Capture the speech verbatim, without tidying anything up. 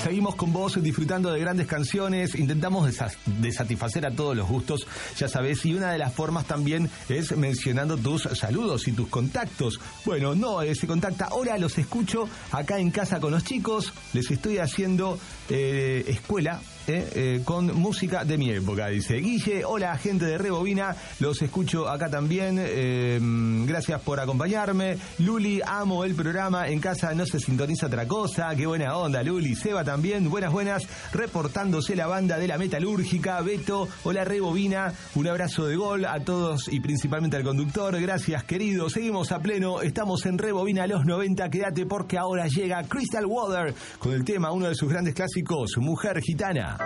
seguimos con vos disfrutando de grandes canciones, intentamos de, de satisfacer a todos los gustos, ya sabés, y una de las formas también es mencionando tus saludos y tus contactos. Bueno, no, eh, se contacta, hola, los escucho acá en casa con los chicos, les estoy haciendo eh, escuela, Eh, eh, con música de mi época, dice Guille. Hola, gente de Rebobina, los escucho acá también, eh, gracias por acompañarme. Luli, amo el programa, en casa no se sintoniza otra cosa, qué buena onda, Luli. Seba también, buenas, buenas, reportándose la banda de la metalúrgica. Beto, hola Rebobina, un abrazo de gol a todos y principalmente al conductor, gracias querido. Seguimos a pleno, estamos en Rebobina los noventa, quédate porque ahora llega Crystal Water con el tema, uno de sus grandes clásicos, Mujer Gitana.